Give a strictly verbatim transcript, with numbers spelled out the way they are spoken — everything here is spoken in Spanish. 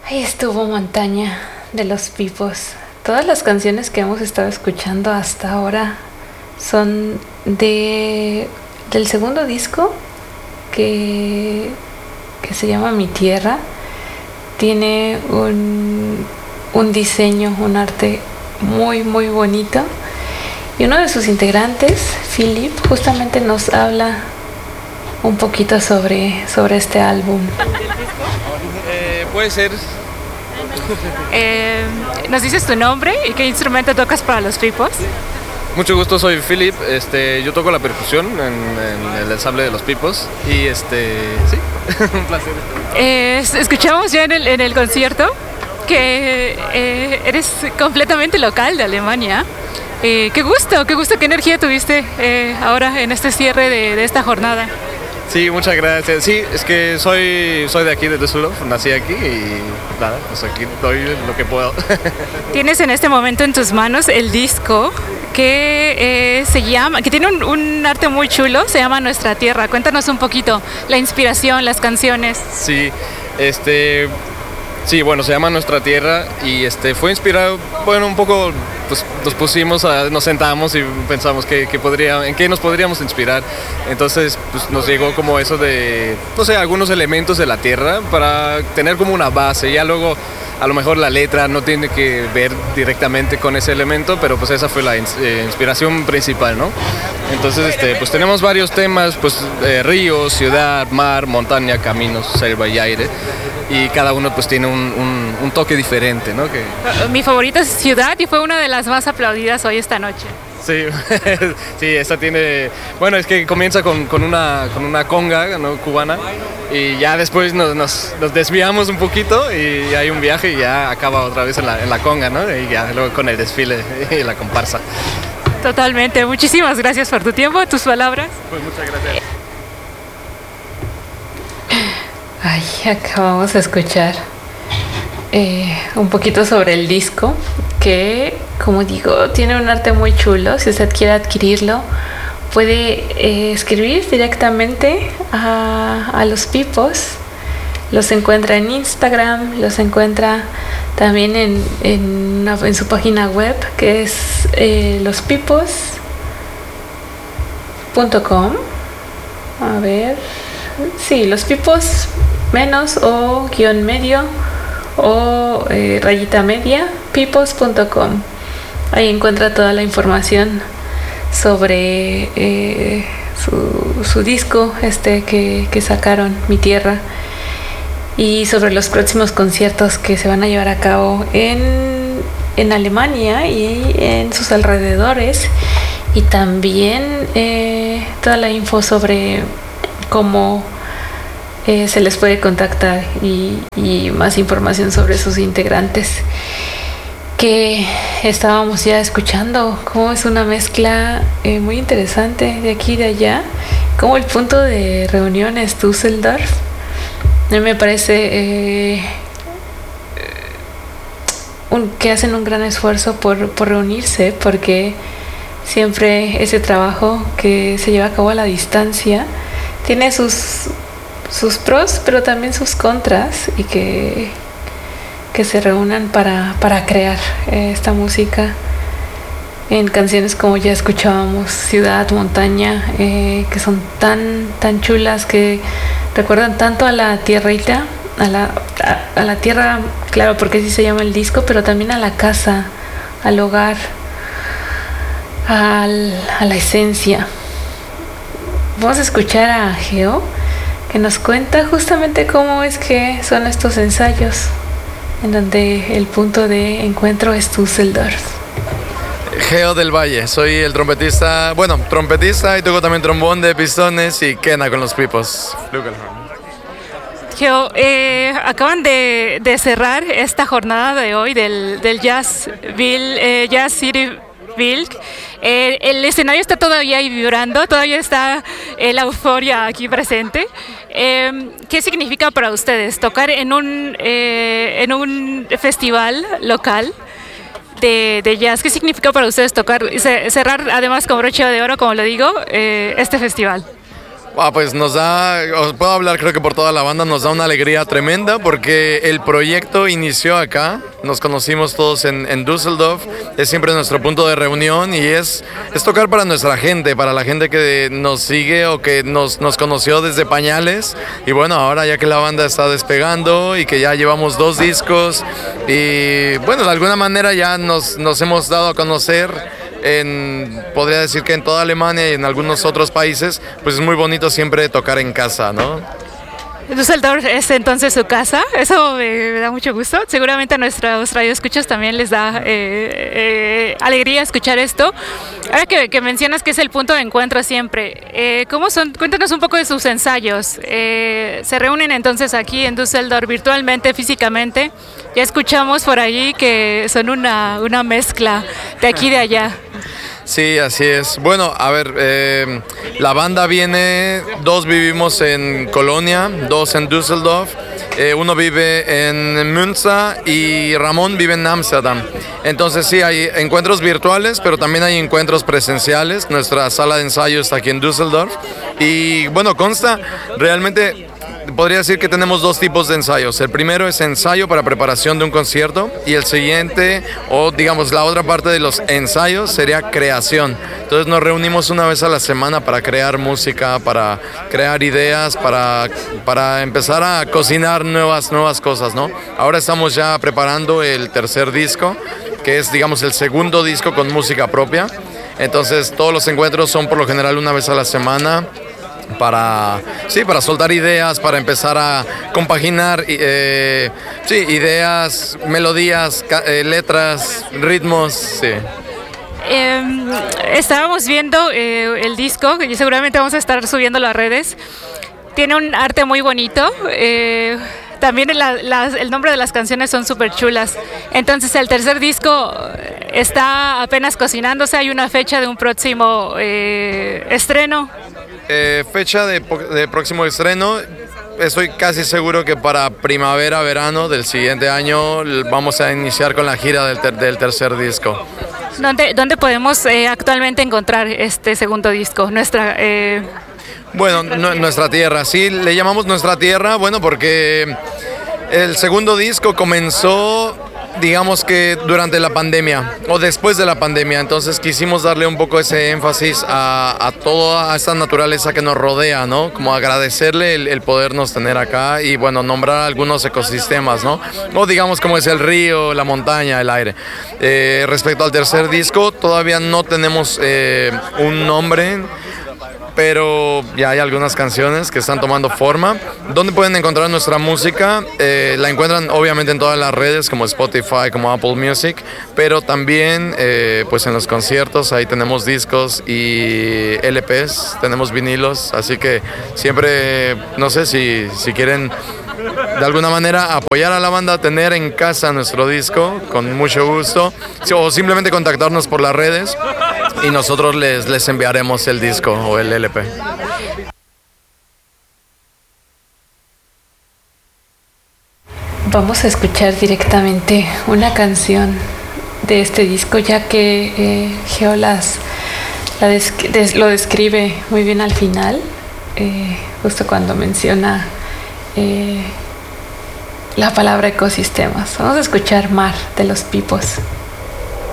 Ahí estuvo Montaña de los Pipos. Todas las canciones que hemos estado escuchando hasta ahora son de del segundo disco que, que se llama Mi Tierra. Tiene un, un diseño, un arte muy muy bonito. Y uno de sus integrantes, Philip, justamente nos habla un poquito sobre, sobre este álbum. Eh, puede ser. Eh, ¿Nos dices tu nombre y qué instrumento tocas para los Pipos? Mucho gusto, soy Philip. Este, yo toco la percusión en, en el ensamble de los Pipos. Y este, sí, un placer. Eh, escuchamos ya en el, en el concierto que eh, eres completamente local de Alemania. Eh, qué gusto, qué gusto, qué energía tuviste eh, ahora en este cierre de, de esta jornada. Sí, muchas gracias. Sí, es que soy, soy de aquí, de Düsseldorf, nací aquí y nada, pues aquí doy lo que puedo. Tienes en este momento en tus manos el disco que eh, se llama, que tiene un, un arte muy chulo, se llama Nuestra Tierra. Cuéntanos un poquito la inspiración, las canciones. Sí, este, sí, bueno, se llama Nuestra Tierra y este fue inspirado, bueno, un poco, pues nos pusimos, a, nos sentamos y pensamos que, que podría, en qué nos podríamos inspirar. Entonces, pues nos llegó como eso de, no sé, algunos elementos de la tierra para tener como una base. Ya luego, a lo mejor la letra no tiene que ver directamente con ese elemento, pero pues esa fue la ins- eh, inspiración principal, ¿no? Entonces, este, pues tenemos varios temas, pues eh, ríos, ciudad, mar, montaña, caminos, selva y aire. Y cada uno pues tiene un, un, un toque diferente, ¿no? Que... Mi favorita es Ciudad y fue una de las más aplaudidas hoy esta noche. Sí, sí, esta tiene... Bueno, es que comienza con, con, una, con una conga, ¿no? Cubana y ya después nos, nos, nos desviamos un poquito y hay un viaje y ya acaba otra vez en la, en la conga, ¿no? Y ya luego con el desfile y la comparsa. Totalmente. Muchísimas gracias por tu tiempo, tus palabras. Pues muchas gracias. Ay, acabamos de escuchar eh, un poquito sobre el disco, que, como digo, tiene un arte muy chulo. Si usted quiere adquirirlo, puede eh, escribir directamente a, a los Pipos. Los encuentra en Instagram, los encuentra también en, en, una, en su página web, que es eh, lospipos punto com. A ver, sí, lospipos menos o guión medio o eh, rayita media pipos punto com. Ahí encuentra toda la información sobre eh, su, su disco este que, que sacaron, Mi Tierra, y sobre los próximos conciertos que se van a llevar a cabo en, en Alemania y en sus alrededores, y también eh, toda la info sobre cómo Eh, se les puede contactar y, y más información sobre sus integrantes, que estábamos ya escuchando cómo es una mezcla eh, muy interesante de aquí y de allá, como el punto de reunión es Düsseldorf. A mí me parece eh, un, que hacen un gran esfuerzo por, por reunirse, porque siempre ese trabajo que se lleva a cabo a la distancia tiene sus sus pros, pero también sus contras, y que, que se reúnan para, para crear eh, esta música en canciones como ya escuchábamos, Ciudad, Montaña, eh, que son tan, tan chulas, que recuerdan tanto a la tierrita, a la, a, a la tierra, claro, porque así se llama el disco, pero también a la casa, al hogar, al, a la esencia. Vamos a escuchar a Geo, que nos cuenta justamente cómo es que son estos ensayos, en donde el punto de encuentro es Düsseldorf. Geo del Valle, soy el trompetista, bueno, trompetista y toco también trombón de pistones y quena con los Pipos. Geo, eh, acaban de, de cerrar esta jornada de hoy del, del Jazz, Bill, eh, Jazz City Bill. Eh, el escenario está todavía ahí vibrando, todavía está eh, la euforia aquí presente. Eh, ¿Qué significa para ustedes tocar en un, eh, en un festival local de, de jazz? ¿Qué significa para ustedes tocar, cerrar además con broche de oro, como lo digo, eh, este festival? Ah, pues nos da, os puedo hablar creo que por toda la banda, nos da una alegría tremenda porque el proyecto inició acá, nos conocimos todos en, en Düsseldorf, es siempre nuestro punto de reunión y es, es tocar para nuestra gente, para la gente que nos sigue o que nos, nos conoció desde pañales y bueno, ahora ya que la banda está despegando y que ya llevamos dos discos y bueno, de alguna manera ya nos, nos hemos dado a conocer. En, podría decir que en toda Alemania y en algunos otros países, pues es muy bonito siempre tocar en casa, ¿no? Düsseldorf es entonces su casa, eso me, me da mucho gusto. Seguramente a nuestros radioescuchas también les da eh, eh, alegría escuchar esto. Ahora que, que mencionas que es el punto de encuentro siempre, eh, ¿cómo son? Cuéntanos un poco de sus ensayos. Eh, ¿Se reúnen entonces aquí en Düsseldorf virtualmente, físicamente? Ya escuchamos por allí que son una, una mezcla de aquí y de allá. Sí, así es. Bueno, a ver, eh, la banda viene, dos vivimos en Colonia, dos en Düsseldorf, eh, uno vive en Münster y Ramón vive en Ámsterdam. Entonces sí, hay encuentros virtuales, pero también hay encuentros presenciales. Nuestra sala de ensayo está aquí en Düsseldorf y bueno, consta realmente... Podría decir que tenemos dos tipos de ensayos. El primero es ensayo para preparación de un concierto y el siguiente, o digamos la otra parte de los ensayos, sería creación. Entonces nos reunimos una vez a la semana para crear música, para crear ideas, para, para empezar a cocinar nuevas, nuevas cosas, ¿no? Ahora estamos ya preparando el tercer disco, que es digamos el segundo disco con música propia. Entonces todos los encuentros son por lo general una vez a la semana. Para, sí, para soltar ideas, para empezar a compaginar eh, sí, ideas, melodías, eh, letras, ritmos. Sí. Eh, estábamos viendo eh, el disco, y seguramente vamos a estar subiendo las redes. Tiene un arte muy bonito. Eh, también la, la, el nombre de las canciones son súper chulas. Entonces el tercer disco está apenas cocinándose. Hay una fecha de un próximo eh, estreno. Eh, fecha de, de próximo estreno, estoy casi seguro que para primavera, verano del siguiente año vamos a iniciar con la gira del, ter, del tercer disco. ¿Dónde, dónde podemos eh, actualmente encontrar este segundo disco? Nuestra... Eh... Bueno, no, nuestra tierra, sí, le llamamos nuestra tierra, bueno, porque el segundo disco comenzó... digamos que durante la pandemia o después de la pandemia, entonces quisimos darle un poco ese énfasis a, a toda esta naturaleza que nos rodea, ¿no? Como agradecerle el, el podernos tener acá y bueno, nombrar algunos ecosistemas, ¿no? O digamos como es el río, la montaña, el aire. Eh, respecto al tercer disco, todavía no tenemos eh, un nombre, pero ya hay algunas canciones que están tomando forma. ¿Dónde pueden encontrar nuestra música? Eh, la encuentran obviamente en todas las redes como Spotify, como Apple Music, pero también eh, pues en los conciertos ahí tenemos discos y L Pes, tenemos vinilos, así que siempre, no sé si, si quieren de alguna manera apoyar a la banda, tener en casa nuestro disco, con mucho gusto, o simplemente contactarnos por las redes y nosotros les, les enviaremos el disco o el L P. Vamos a escuchar directamente una canción de este disco, ya que eh, Geo las, la des, des, lo describe muy bien al final, eh, justo cuando menciona eh, la palabra ecosistemas. Vamos a escuchar Mar de los Pipos.